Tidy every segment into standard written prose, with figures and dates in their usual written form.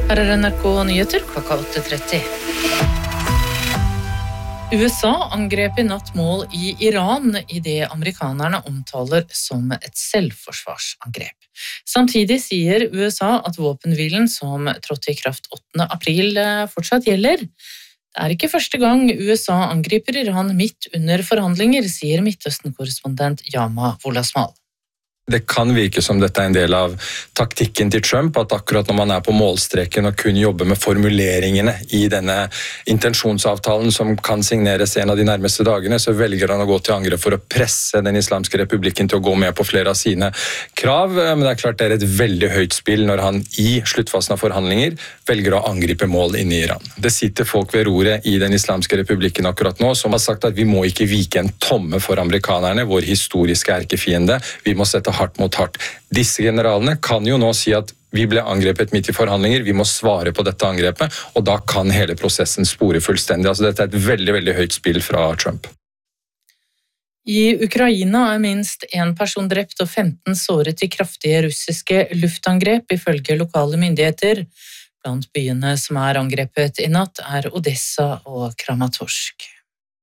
Her NRK Nyheter klokka 8:30. USA angrep I natt mål I Iran I det amerikanerne omtaler som et selvforsvarsangrep. Samtidig sier USA at våpenhvilen som trådte I kraft 8. april fortsatt gjelder. Det ikke første gang USA angriper Iran midt under forhandlinger, sier Midtøsten-korrespondent Yama Wolasmal. Det kan virke som dette en del av taktikken til Trump, at akkurat når man på målstreken og kun jobber med formuleringene I denne intensjonsavtalen som kan signeres en av de nærmeste dagene, så velger han å gå til angrep for å presse den islamske republikken til å gå med på flere av sine krav. Men det klart det et veldig høyt spill når han I sluttfasen av forhandlinger velger å angripe mål inne I Iran. Det sitter folk ved roret I den islamske republikken akkurat nå, som har sagt at vi må ikke vike en tomme for amerikanerne, vår historiske erkefiende. Vi må sette hardt mot hardt. Disse generalene kan jo nå si at vi ble angrepet midt I forhandlinger, vi må svare på dette angrepet, og da kan hele prosessen spore fullstendig. Altså dette et veldig, veldig høyt spill fra Trump. I Ukraina minst 1 person drept og 15 såret I kraftige russiske luftangrep, ifølge lokale myndigheter. Blant byene som angrepet I natt Odessa og Kramatorsk.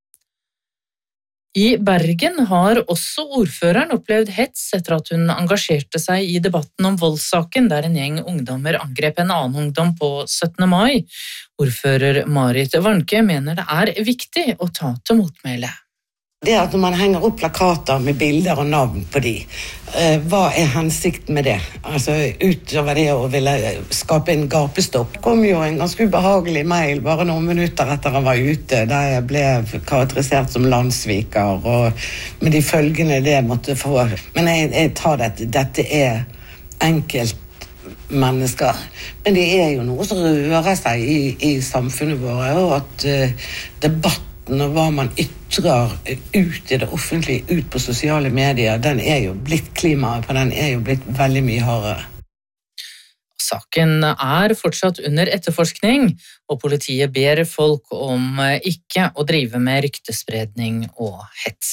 I Bergen har også ordføreren opplevd hets etter at hun engasjerte seg I debatten om voldssaken der en gjeng ungdommer angrep en annen ungdom på 17. mai. Ordfører Marit Warnke mener det viktig å ta til motmæle. Det at når man henger opp plakater med bilder og navn på de, hva hensikten med det? Altså utover det å ville skape en gapestopp. Det kom jo en ganske ubehagelig mail bare noen minutter etter han var ute, der jeg ble karakterisert som landssviker, og med de følgene det måtte få. Men jeg tar dette enkelt mennesker. Men det jo noe som rører seg I samfunnet vårt, og at debatten og hva man ytrer ut I det offentlige, ut på sosiale medier, den jo blitt klimaet på den jo blitt veldig mye hardere. Saken fortsatt under etterforskning, og politiet ber folk om ikke å drive med ryktespredning og hets.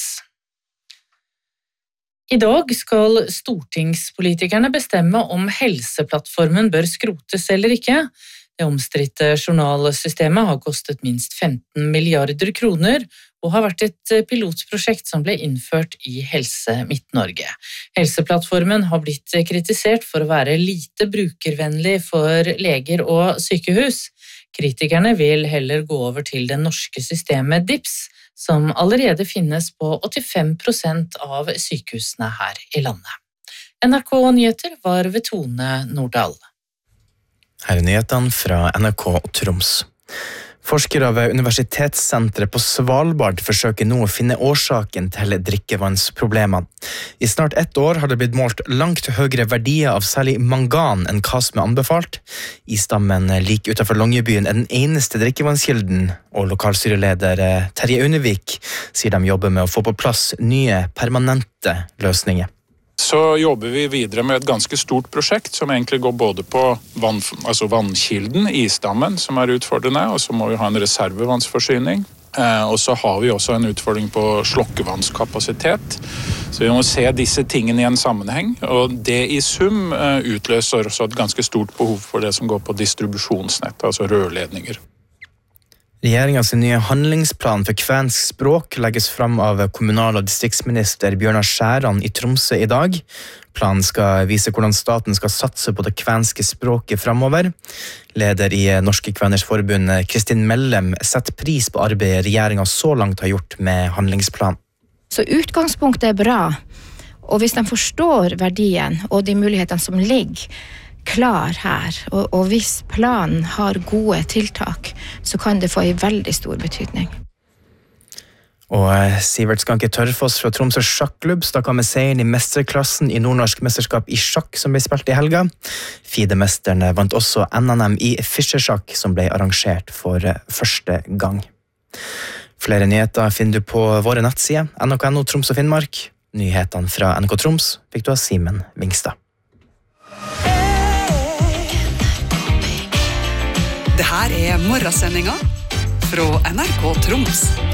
I dag skal stortingspolitikerne bestemme om helseplattformen bør skrotes eller ikke. Det omstridte journalsystemet har kostet minst 15 milliarder kroner og har vært et pilotprosjekt som ble innført I Helse Midt-Norge. Helseplattformen har blitt kritisert for å være lite brukervennlig for leger og sykehus. Kritikerne vil heller gå over til det norske systemet DIPS, som allerede finnes på 85% av sykehusene her I landet. NRK Nyheter var ved Tone Nordahl. Her nyhetene fra NRK og Troms. Forskere ved Universitetssenteret på Svalbard forsøker nå å finne årsaken til drikkevannsproblemene. I snart 1 år har det blitt målt langt høyere verdier av særlig mangan enn hva som anbefalt. Isdammen like utenfor Longyearbyen den eneste drikkevannskilden, og lokalstyreleder Terje Unevik sier de jobber med å få på plass nye, permanente løsninger. Så jobber vi videre med et ganske stort prosjekt som egentlig går både på vannkilden, isdammen, som utfordrende, og så må vi ha en reservevannsforsyning. Og så har vi også en utfordring på slokkevannskapasitet. Så vi må se disse tingene I en sammenheng, og det I sum utløser også et ganske stort behov for det som går på distribusjonsnett, altså rørledninger. Regjeringens nye handlingsplan for kvensk språk legges fram av kommunal- og distriktsminister Bjørnar Skjæran I Tromsø I dag. Planen skal vise hvordan staten skal satse på det kvenske språket fremover. Leder I Norske Kveners Forbund, Kristin Mellem, setter pris på arbeidet regjeringen så langt har gjort med handlingsplan. Så utgangspunktet bra, og hvis de forstår verdien og de mulighetene som ligger klar her, og hvis planen har gode tiltak, så kan det få en veldig stor betydning. Og Sivert Skanke Tørfoss fra Tromsø sjakklubb stakk av med seieren I mesterklassen I Nordnorsk mesterskap I sjakk som ble spilt I helga. FIDE-mesterne vant også NNM I Fischer-sjakk som ble arrangert for første gang. Flere nyheter finner du på våre nettsider, NRK.no Troms og Finnmark. Nyhetene fra NRK Troms fikk du av Simen Vingstad. Det her morgensendinga fra NRK Troms.